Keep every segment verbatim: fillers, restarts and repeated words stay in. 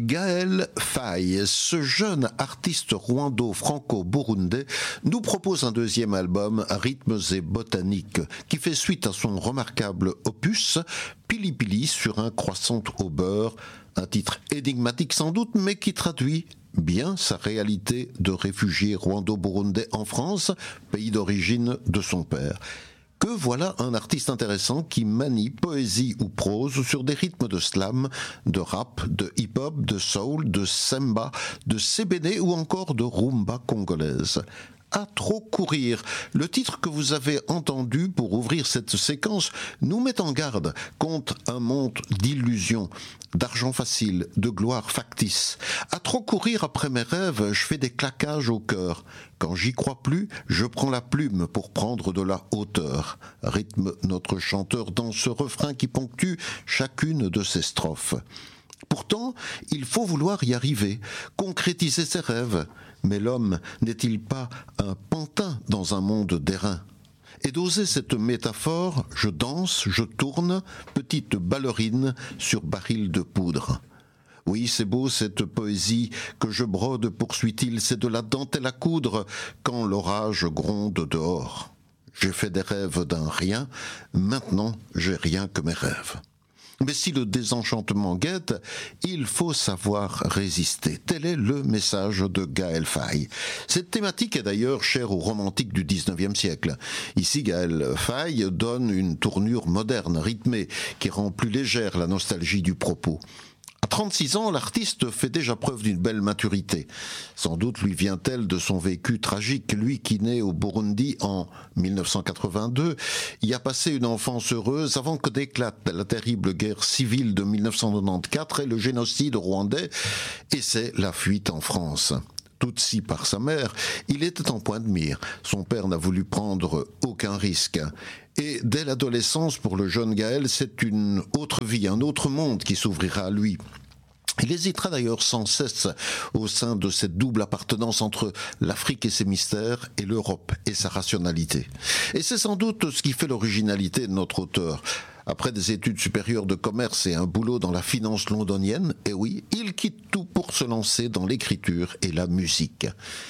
Gaël Faye, ce jeune artiste rwando-franco-burundais, nous propose un deuxième album, Rythmes et botaniques, qui fait suite à son remarquable opus, Pili Pili sur un croissant au beurre, un titre énigmatique sans doute, mais qui traduit bien sa réalité de réfugié rwando-burundais en France, pays d'origine de son père. Que voilà un artiste intéressant qui manie poésie ou prose sur des rythmes de slam, de rap, de hip-hop, de soul, de semba, de sébéné ou encore de rumba congolaise. À trop courir. Le titre que vous avez entendu pour ouvrir cette séquence nous met en garde contre un monde d'illusions, d'argent facile, de gloire factice. À trop courir après mes rêves, je fais des claquages au cœur. Quand j'y crois plus, je prends la plume pour prendre de la hauteur. Rythme notre chanteur dans ce refrain qui ponctue chacune de ses strophes. Pourtant, il faut vouloir y arriver, concrétiser ses rêves. Mais l'homme n'est-il pas un pantin dans un monde d'airain ? Et d'oser cette métaphore, je danse, je tourne, petite ballerine sur baril de poudre. Oui, c'est beau cette poésie que je brode, poursuit-il, c'est de la dentelle à coudre quand l'orage gronde dehors. J'ai fait des rêves d'un rien, maintenant j'ai rien que mes rêves. Mais si le désenchantement guette, il faut savoir résister. Tel est le message de Gaël Faye. Cette thématique est d'ailleurs chère aux romantiques du dix-neuvième siècle. Ici, Gaël Faye donne une tournure moderne, rythmée, qui rend plus légère la nostalgie du propos. À trente-six ans, l'artiste fait déjà preuve d'une belle maturité. Sans doute lui vient-elle de son vécu tragique. Lui qui naît au Burundi en mille neuf cent quatre-vingt-deux, y a passé une enfance heureuse avant que n'éclate la terrible guerre civile de mille neuf cent quatre-vingt-quatorze et le génocide rwandais, et c'est la fuite en France. Tutsi par sa mère, il était en point de mire. Son père n'a voulu prendre aucun risque. Et dès l'adolescence, pour le jeune Gaël, c'est une autre vie, un autre monde qui s'ouvrira à lui. Il hésitera d'ailleurs sans cesse au sein de cette double appartenance entre l'Afrique et ses mystères et l'Europe et sa rationalité. Et c'est sans doute ce qui fait l'originalité de notre auteur. Après des études supérieures de commerce et un boulot dans la finance londonienne, et oui, il quitte tout pour se lancer dans l'écriture et la musique.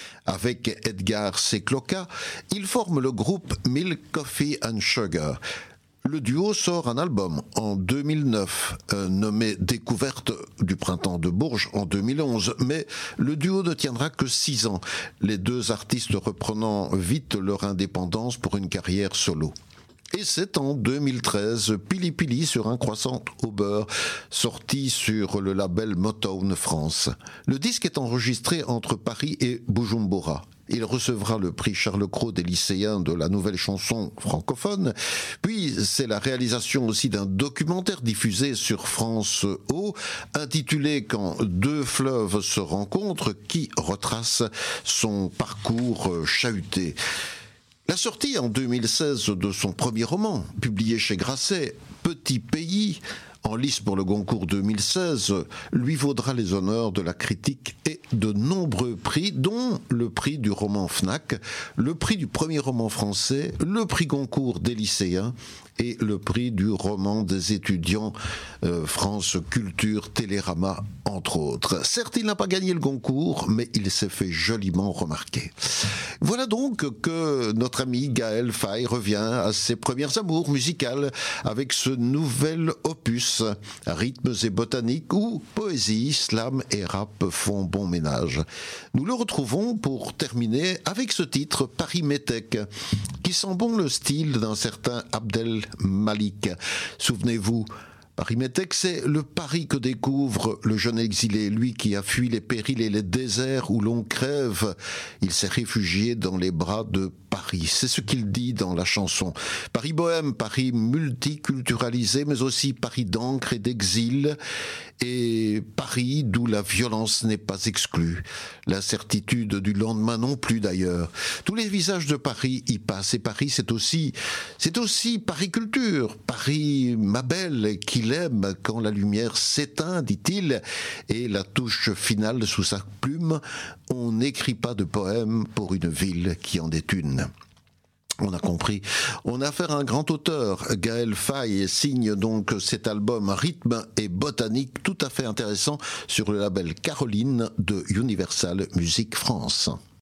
Avec Edgar Sekloka, il forme le groupe Milk, Coffee and Sugar. Le duo sort un album en deux mille neuf, euh, nommé Découverte du printemps de Bourges en deux mille onze, mais le duo ne tiendra que six ans, les deux artistes reprenant vite leur indépendance pour une carrière solo. Et c'est en deux mille treize, Pili Pili sur un croissant au beurre, sorti sur le label Motown France. Le disque est enregistré entre Paris et Bujumbura. Il recevra le prix Charles Cros des lycéens de la nouvelle chanson francophone. Puis c'est la réalisation aussi d'un documentaire diffusé sur France O, intitulé Quand deux fleuves se rencontrent, qui retrace son parcours chahuté. La sortie en deux mille seize de son premier roman, publié chez Grasset, Petit pays, en lice pour le Goncourt deux mille seize, lui vaudra les honneurs de la critique et de nombreux prix, dont le prix du roman Fnac, le prix du premier roman français, le prix Goncourt des lycéens et le prix du roman des étudiants euh, France Culture Télérama, entre autres. Certes, il n'a pas gagné le Goncourt, mais il s'est fait joliment remarquer. Voilà donc que notre ami Gaël Faye revient à ses premières amours musicales avec ce nouvel opus, Rythmes et botaniques, où poésie, slam et rap font bon ménage. Nous le retrouvons pour terminer avec ce titre, Paris Métèque, qui sent bon le style d'un certain Abdel Malik. Souvenez-vous, Paris Métèque, c'est le Paris que découvre le jeune exilé, lui qui a fui les périls et les déserts où l'on crève. Il s'est réfugié dans les bras de Paris. C'est ce qu'il dit dans la chanson. Paris bohème, Paris multiculturalisé, mais aussi Paris d'encre et d'exil, et Paris d'où la violence n'est pas exclue. L'incertitude du lendemain non plus d'ailleurs. Tous les visages de Paris y passent, et Paris c'est aussi, c'est aussi Paris culture, Paris ma belle, qu'il aime quand la lumière s'éteint, dit-il, et la touche finale sous sa plume, on n'écrit pas de poème pour une ville qui en est une. On a compris. On a affaire à un grand auteur. Gaël Faye signe donc cet album Rythme et Botanique, tout à fait intéressant, sur le label Caroline de Universal Music France.